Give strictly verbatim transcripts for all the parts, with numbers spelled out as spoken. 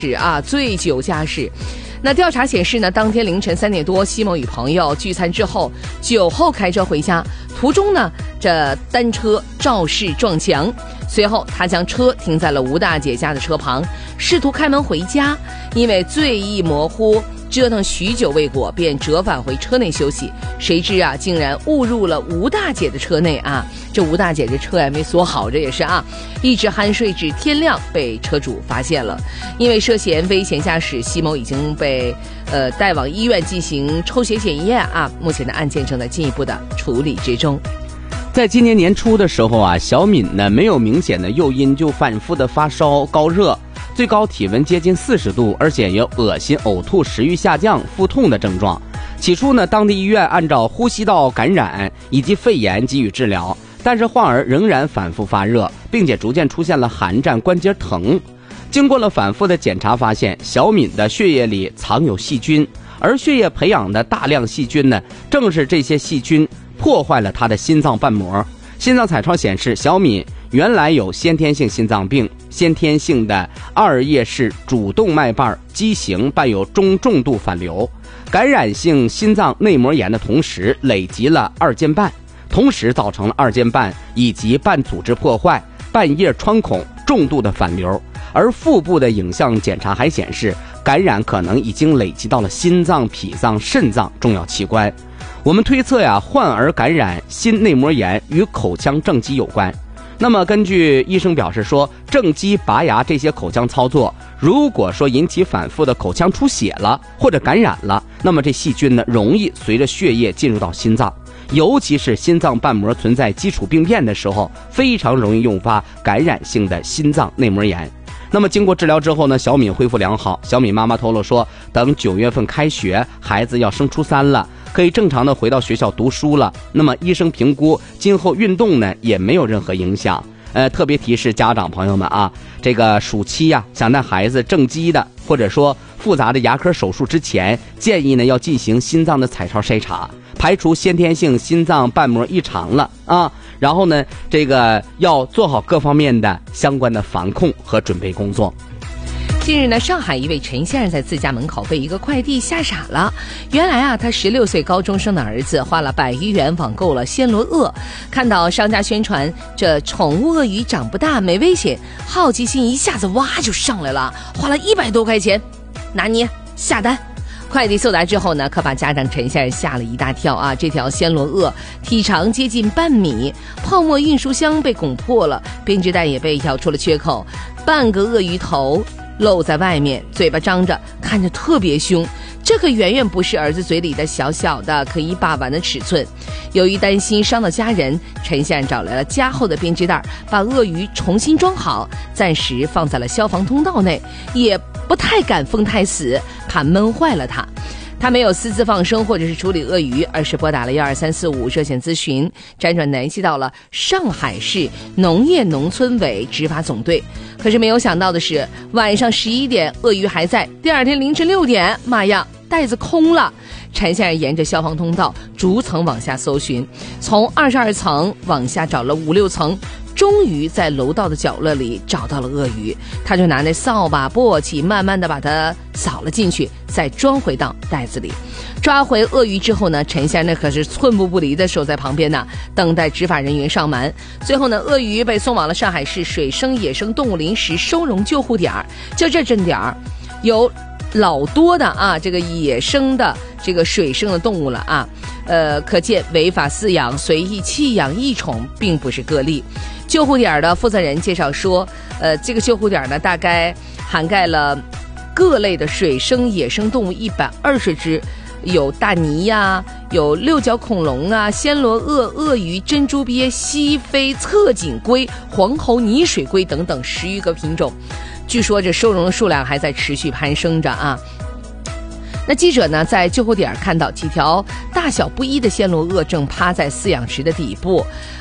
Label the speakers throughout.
Speaker 1: 是啊，醉酒驾驶。那调查显示呢，当天凌晨三点多，西某与朋友聚餐之后，酒后开车回家，途中呢，这单车肇事撞墙。随后，他将车停在了吴大姐家的车旁，试图开门回家，因为醉意模糊，折腾许久未果，便折返回车内休息。谁知啊，竟然误入了吴大姐的车内啊！这吴大姐这车也没锁好，这也是啊，一直酣睡至天亮，被车主发现了。因为涉嫌危险驾驶，西某已经被呃带往医院进行抽血检验啊。目前的案件正在进一步的处理之中。
Speaker 2: 在今年年初的时候啊，小敏呢没有明显的诱因就反复的发烧高热，最高体温接近四十度，而且有恶心、呕吐、食欲下降、腹痛的症状。起初呢，当地医院按照呼吸道感染以及肺炎给予治疗，但是患儿仍然反复发热，并且逐渐出现了寒战、关节疼。经过了反复的检查，发现小敏的血液里藏有细菌，而血液培养的大量细菌呢，正是这些细菌破坏了她的心脏瓣膜。心脏彩超显示，小敏原来有先天性心脏病，先天性的二叶式主动脉瓣畸形，伴有中重度反流，感染性心脏内膜炎的同时累积了二尖瓣，同时造成了二尖瓣以及瓣组织破坏、瓣叶穿孔重度的反流。而腹部的影像检查还显示，感染可能已经累积到了心脏、脾脏、肾脏重要器官。我们推测呀，患儿感染心内膜炎与口腔正畸有关。那么根据医生表示说，正畸、拔牙这些口腔操作，如果说引起反复的口腔出血了或者感染了，那么这细菌呢容易随着血液进入到心脏，尤其是心脏瓣膜存在基础病变的时候，非常容易诱发感染性的心脏内膜炎。那么经过治疗之后呢，小敏恢复良好。小敏妈妈透露说，等九月份开学，孩子要升初三了，可以正常的回到学校读书了。那么医生评估今后运动呢也没有任何影响。呃，特别提示家长朋友们啊，这个暑期呀、啊，想带孩子正畸的或者说复杂的牙科手术之前，建议呢要进行心脏的彩超筛查，排除先天性心脏瓣膜异常了啊。然后呢，这个要做好各方面的相关的防控和准备工作。
Speaker 1: 近日呢，上海一位陈先生在自家门口被一个快递吓傻了。原来啊，他十六岁高中生的儿子花了百余元网购了暹罗鳄，看到商家宣传这宠物鳄鱼长不大没危险，好奇心一下子哇就上来了，花了一百多块钱，拿捏下单。快递送达之后呢，可把家长陈先生吓了一大跳啊！这条暹罗鳄体长接近半米，泡沫运输箱被拱破了，编织袋也被咬出了缺口，半个鳄鱼头露在外面，嘴巴张着，看着特别凶。这可远远不是儿子嘴里的小小的可以把玩的尺寸。由于担心伤到家人，陈先生找来了加厚的编织袋，把鳄鱼重新装好，暂时放在了消防通道内，也不太敢封太死，怕闷坏了它。他没有私自放生或者是处理鳄鱼，而是拨打了一二三四五热线咨询，辗转联系到了上海市农业农村委执法总队。可是没有想到的是，晚上十一点鳄鱼还在，第二天凌晨六点，妈呀，袋子空了。陈先生沿着消防通道逐层往下搜寻，从二十二层往下找了五六层，终于在楼道的角落里找到了鳄鱼。他就拿那扫把簸箕慢慢的把它扫了进去，再装回到袋子里。抓回鳄鱼之后呢，陈先生那可是寸步不离的守在旁边呢，等待执法人员上门。最后呢，鳄鱼被送往了上海市水生野生动物临时收容救护点。就这阵点儿，有老多的啊，这个野生的这个水生的动物了啊，呃，可见违法饲养、随意弃养异宠并不是个例。救护点的负责人介绍说，呃，这个救护点呢，大概涵盖了各类的水生野生动物一百二十只，有大鲵呀，有六角恐龙啊，暹罗鳄、鳄鱼、珍珠鳖、西非侧颈龟、黄喉泥水龟等等十余个品种。据说这收容的数量还在持续攀升着啊。那记者呢，在救护点看到几条大小不一的暹罗鳄正趴在饲养池的底部，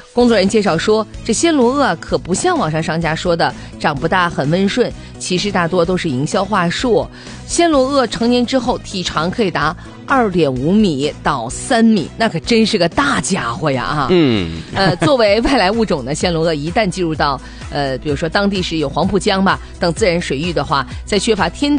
Speaker 1: 工作人员介绍说，这暹罗鳄可不像网上商家说的长不大很温顺，其实大多都是营销话术。暹罗鳄成年之后体长可以达二点五米到三米，那可真是个大家伙呀啊！
Speaker 2: 嗯，
Speaker 1: 呃，作为外来物种呢，暹罗鳄一旦进入到呃，比如说当地是有黄浦江吧等自然水域的话，在缺乏天